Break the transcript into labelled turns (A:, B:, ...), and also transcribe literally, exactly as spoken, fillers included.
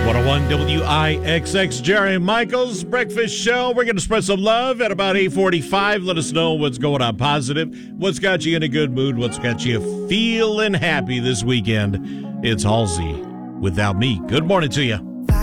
A: one oh one W I X X, Jerry Michaels Breakfast Show. We're going to spread some love at about eight forty-five. Let us know what's going on positive, what's got you in a good mood, what's got you feeling happy this weekend. It's Halsey, Without Me. Good morning to you.